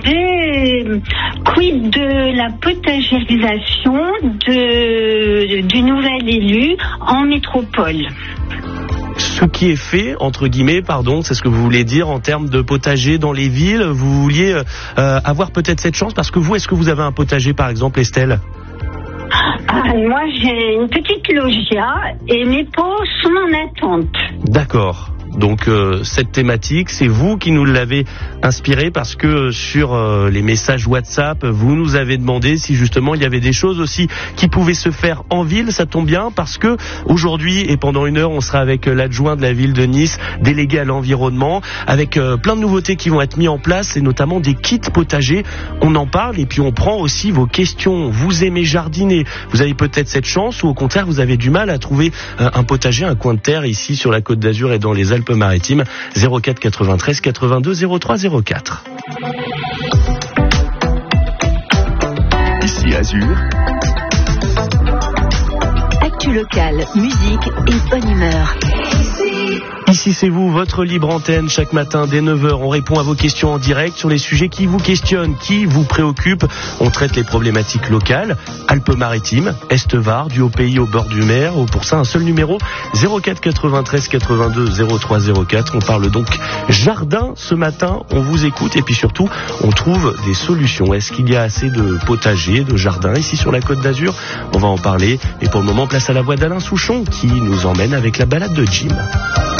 demander quid de la potagérisation du nouvel élu en métropole. Ce qui est fait, entre guillemets, pardon, c'est ce que vous voulez dire en termes de potager dans les villes. Vous vouliez avoir peut-être cette chance parce que vous, est-ce que vous avez un potager par exemple, Estelle ? Moi, j'ai une petite loggia et mes pots sont en attente. D'accord. Donc cette thématique, c'est vous qui nous l'avez inspirée parce que sur les messages WhatsApp, vous nous avez demandé si justement il y avait des choses aussi qui pouvaient se faire en ville. Ça tombe bien parce que aujourd'hui et pendant une heure, on sera avec l'adjoint de la ville de Nice, délégué à l'environnement, avec plein de nouveautés qui vont être mises en place et notamment des kits potagers. On en parle et puis on prend aussi vos questions. Vous aimez jardiner, vous avez peut-être cette chance ou au contraire vous avez du mal à trouver un potager, un coin de terre ici sur la Côte d'Azur et dans les Alpes-Maritimes. 04 93 82 03 04. Ici Azur. Actu locale, musique et bonne humeur. Ici c'est vous, votre libre antenne, chaque matin dès 9h, on répond à vos questions en direct sur les sujets qui vous questionnent, qui vous préoccupent. On traite les problématiques locales, Alpes-Maritimes, Est-Var, du Haut-Pays au bord du mer, ou pour ça un seul numéro, 04 93 82 03 04. On parle donc jardin ce matin, on vous écoute et puis surtout on trouve des solutions. Est-ce qu'il y a assez de potagers, de jardins ici sur la Côte d'Azur ? On va en parler et pour le moment place à la voix d'Alain Souchon qui nous emmène avec la balade de Jim.